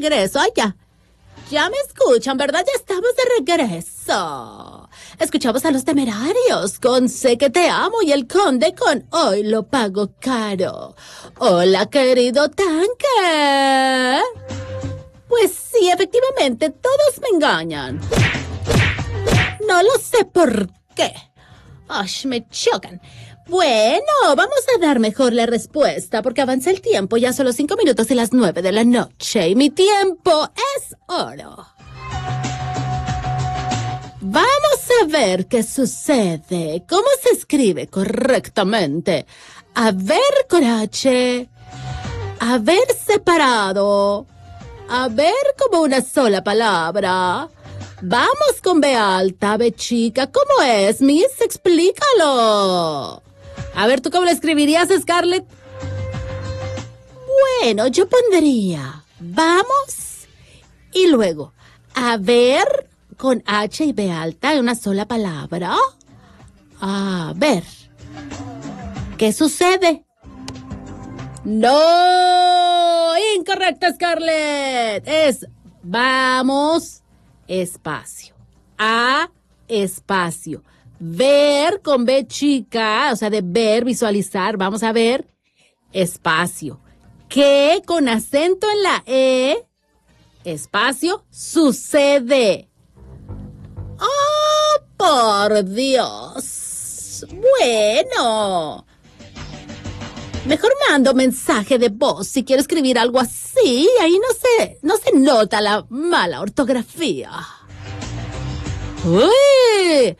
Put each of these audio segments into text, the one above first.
regreso. Ay, ya me escuchan, ¿verdad? Ya estamos de regreso. Escuchamos a Los Temerarios con Sé que te amo y El Conde con Hoy lo pago caro. Hola, querido tanque. Pues sí, efectivamente, todos me engañan. No lo sé por qué. ¡Ay, me chocan! Bueno, vamos a dar mejor la respuesta porque avanza el tiempo. Ya son los 5 minutos y las 9 de la noche y mi tiempo es oro. Vamos a ver qué sucede. ¿Cómo se escribe correctamente? Haber con H. Haber separado. Haber como una sola palabra. Vamos con B alta, B chica. ¿Cómo es, Miss? Explícalo. A ver, ¿tú cómo lo escribirías, Scarlett? Bueno, yo pondría vamos y luego a ver con H y B alta en una sola palabra. A ver. ¿Qué sucede? No, incorrecto, Scarlett. Es vamos, espacio. A, espacio. Ver con B chica, o sea, de ver, visualizar, vamos a ver, espacio. Que con acento en la E, espacio, sucede. ¡Oh, por Dios! Bueno. Mejor mando mensaje de voz si quiero escribir algo así. Ahí no se nota la mala ortografía. ¡Uy!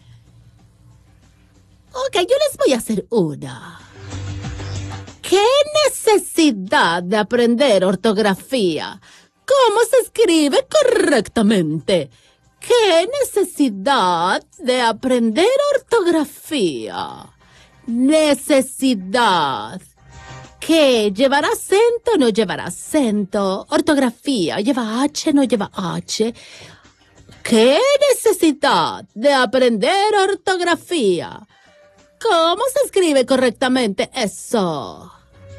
Ok, yo les voy a hacer una. ¿Qué necesidad de aprender ortografía? ¿Cómo se escribe correctamente? ¿Qué necesidad de aprender ortografía? Necesidad. ¿Qué? ¿Llevará acento o no llevará acento? Ortografía. ¿Lleva H no lleva H? ¿Qué necesidad de aprender ortografía? ¿Cómo se escribe correctamente eso?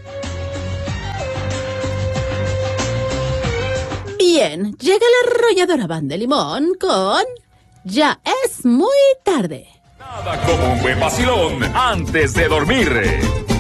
Bien, llega la arrolladora Van de Limón con Ya es muy tarde. Nada como un buen vacilón antes de dormir.